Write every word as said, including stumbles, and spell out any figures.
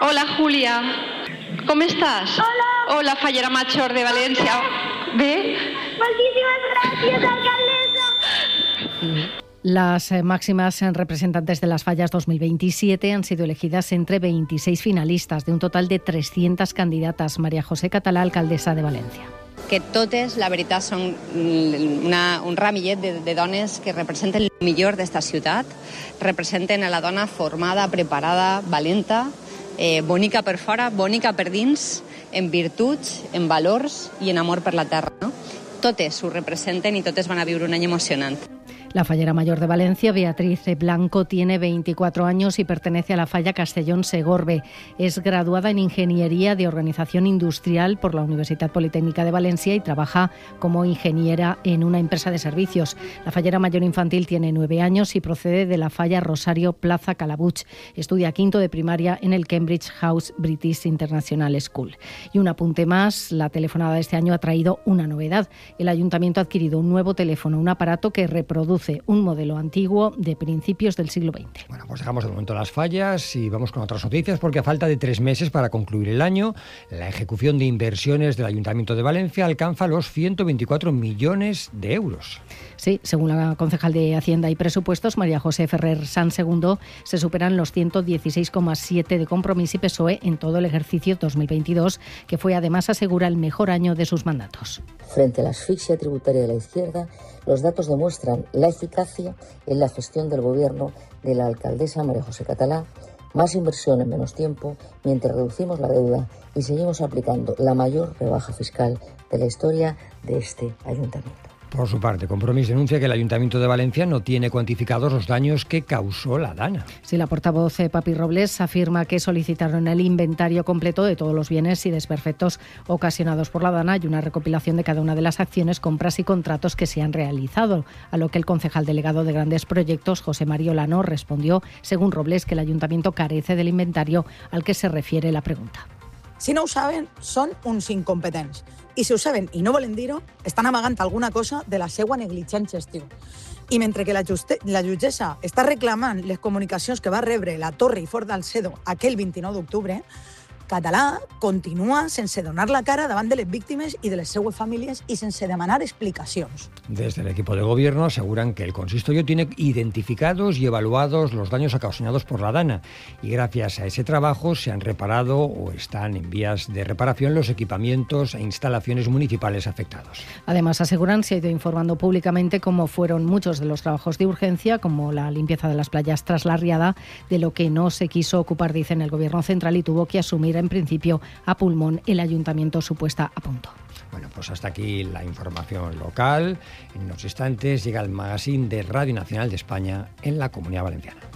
Hola, Julia. ¿Cómo estás? Hola. Hola, Fallera Major de Valencia. ¿Ve? Muchísimas gracias, alcaldesa. Las eh, máximas representantes de las fallas dos mil veintisiete han sido elegidas entre veintiséis finalistas de un total de trescientas candidatas. María José Català, alcaldessa de València. Que totes, la veritat, són una, un ramillet de, de dones que representen el millor d'esta ciutat, representen a la dona formada, preparada, valenta, eh, bonica per fora, bonica per dins, en virtuts, en valors i en amor per la terra. No? Totes ho representen i totes van a viure un any emocionant. La fallera mayor de Valencia, Beatriz Blanco, tiene veinticuatro años y pertenece a la falla Castellón-Segorbe. Es graduada en Ingeniería de Organización Industrial por la Universidad Politécnica de Valencia y trabaja como ingeniera en una empresa de servicios. La fallera mayor infantil tiene nueve años y procede de la falla Rosario Plaza Calabuig. Estudia quinto de primaria en el Cambridge House British International School. Y un apunte más, la telefonada de este año ha traído una novedad. El ayuntamiento ha adquirido un nuevo teléfono, un aparato que reproduce un modelo antiguo de principios del siglo veinte. Bueno, pues dejamos de momento las fallas y vamos con otras noticias, porque a falta de tres meses para concluir el año, la ejecución de inversiones del Ayuntamiento de Valencia alcanza los ciento veinticuatro millones de euros. Sí, según la concejal de Hacienda y Presupuestos, María José Ferrer San Segundo, se superan los ciento dieciséis coma siete de Compromís y P S O E en todo el ejercicio dos mil veintidós, que fue además, asegura, el mejor año de sus mandatos. Frente a la asfixia tributaria de la izquierda, los datos demuestran la eficacia en la gestión del gobierno de la alcaldesa María José Català, más inversión en menos tiempo, mientras reducimos la deuda y seguimos aplicando la mayor rebaja fiscal de la historia de este ayuntamiento. Por su parte, Compromís denuncia que el Ayuntamiento de Valencia no tiene cuantificados los daños que causó la Dana. Sí, la portavoz eh, Papi Robles afirma que solicitaron el inventario completo de todos los bienes y desperfectos ocasionados por la Dana y una recopilación de cada una de las acciones, compras y contratos que se han realizado, a lo que el concejal delegado de Grandes Proyectos, José Mario Lano, respondió, según Robles, que el Ayuntamiento carece del inventario al que se refiere la pregunta. Si no ho saben, són uns incompetents. I si ho saben i no volen dir-ho, estan amagant alguna cosa de la seva negligent gestió. I mentre que la, juste, la jutgessa està reclamant les comunicacions que va rebre la Torre i Fort d'Alcedo aquell vint-i-nou d'octubre, Català continua sense donar la cara davant de les víctimes y de les seues famílies y sense demanar explicacions. Desde el equipo de gobierno aseguran que el consistorio tiene identificados y evaluados los daños ocasionados por la Dana y gracias a ese trabajo se han reparado o están en vías de reparación los equipamientos e instalaciones municipales afectados. Además, aseguran, se ha ido informando públicamente cómo fueron muchos de los trabajos de urgencia, como la limpieza de las playas tras la riada, de lo que no se quiso ocupar, dicen, el Gobierno central y tuvo que asumir en principio a pulmón el ayuntamiento, su puesta a punto. Bueno, pues hasta aquí la información local. En unos instantes llega el magazine de Radio Nacional de España en la Comunidad Valenciana.